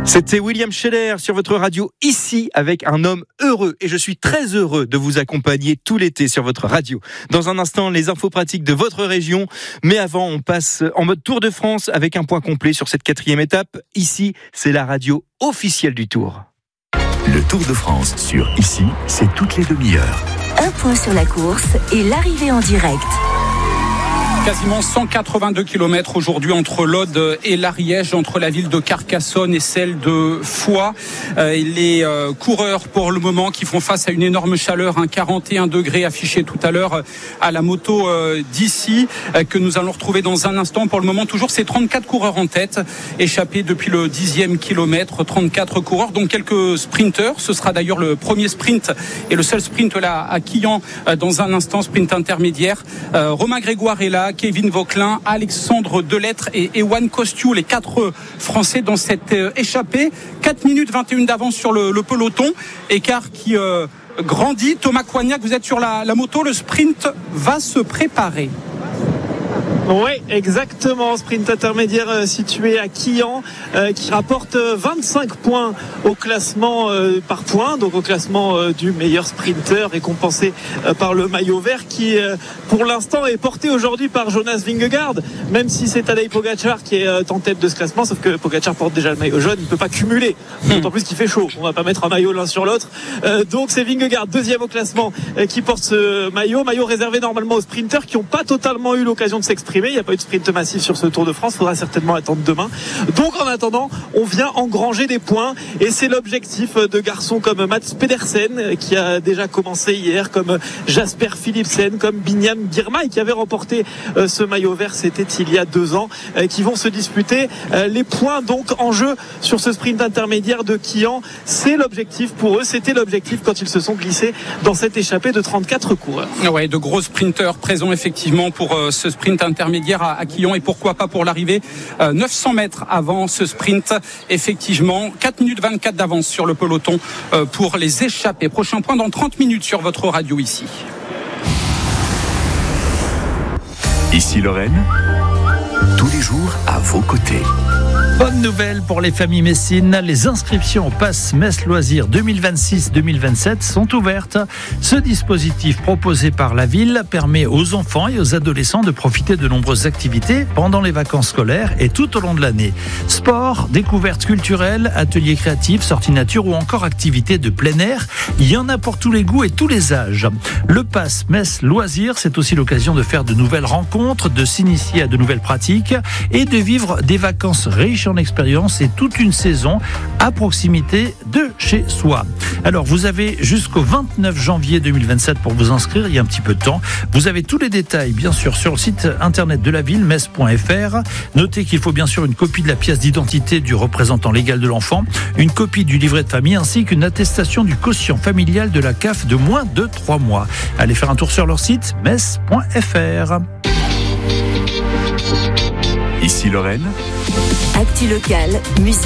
C'était William Scheller sur votre radio ici avec un homme heureux et je suis très heureux de vous accompagner tout l'été sur votre radio. Dans un instant, les infos pratiques de votre région, mais avant on passe en mode Tour de France avec un point complet sur cette 4e étape. Ici, c'est la radio officielle du Tour. Le Tour de France sur Ici, c'est toutes les demi-heures. Un point sur la course et l'arrivée en direct. Quasiment 182 km aujourd'hui entre l'Aude et l'Ariège, entre la ville de Carcassonne et celle de Foix. Les coureurs pour le moment qui font face à une énorme chaleur, 41 degrés affiché tout à l'heure à la moto d'ici, que nous allons retrouver dans un instant. Pour le moment toujours ces 34 coureurs en tête, échappés depuis le 10e kilomètre, 34 coureurs, donc quelques sprinteurs. Ce sera d'ailleurs le premier sprint et le seul sprint là à Quillan dans un instant, sprint intermédiaire. Romain Grégoire est là, Kevin Vauquelin, Alexandre Delettre et Ewan Kostiou, les 4 Français dans cette échappée. 4 minutes 21 d'avance sur le peloton, écart qui grandit. Thomas Coignac, vous êtes sur la moto, le sprint va se préparer. Oui, exactement. Sprint intermédiaire situé à Quillan, qui rapporte 25 points au classement par points, donc au classement du meilleur sprinter, récompensé par le maillot vert, qui pour l'instant est porté aujourd'hui par Jonas Vingegaard, même si c'est Tadej Pogačar qui est en tête de ce classement, sauf que Pogačar porte déjà le maillot jaune, il ne peut pas cumuler, d'autant plus qu'il fait chaud, on ne va pas mettre un maillot l'un sur l'autre, donc c'est Vingegaard, deuxième au classement, qui porte ce maillot réservé normalement aux sprinters qui n'ont pas totalement eu l'occasion de s'exprimer. Il n'y a pas eu de sprint massif sur ce Tour de France, il faudra certainement attendre demain. Donc en attendant, on vient engranger des points et c'est l'objectif de garçons comme Mats Pedersen qui a déjà commencé hier, comme Jasper Philipsen, comme Binyam Girmay qui avait remporté ce maillot vert, c'était il y a 2 ans, qui vont se disputer les points donc en jeu sur ce sprint intermédiaire de Quillan. C'est l'objectif pour eux, c'était l'objectif quand ils se sont glissés dans cette échappée de 34 coureurs. Ouais, de gros sprinteurs présents effectivement pour ce sprint intermédiaire à Quillan et pourquoi pas pour l'arrivée 900 mètres avant ce sprint. Effectivement, 4 minutes 24 d'avance sur le peloton pour les échappés. Prochain point dans 30 minutes sur votre radio ici. Ici Lorraine, tous les jours à vos côtés. Bonne nouvelle pour les familles messines, les inscriptions au Pass Metz Loisirs 2026-2027 sont ouvertes. Ce dispositif proposé par la ville permet aux enfants et aux adolescents de profiter de nombreuses activités pendant les vacances scolaires et tout au long de l'année. Sport, découvertes culturelles, ateliers créatifs, sorties nature ou encore activités de plein air, il y en a pour tous les goûts et tous les âges. Le Pass Metz Loisirs, c'est aussi l'occasion de faire de nouvelles rencontres, de s'initier à de nouvelles pratiques et de vivre des vacances riches en expérience et toute une saison à proximité de chez soi. Alors vous avez jusqu'au 29 janvier 2027 pour vous inscrire, il y a un petit peu de temps. Vous avez tous les détails bien sûr sur le site internet de la ville, metz.fr. Notez qu'il faut bien sûr une copie de la pièce d'identité du représentant légal de l'enfant, une copie du livret de famille ainsi qu'une attestation du quotient familial de la CAF de moins de 3 mois. Allez faire un tour sur leur site metz.fr. Ici Lorraine. Actu locale, musique.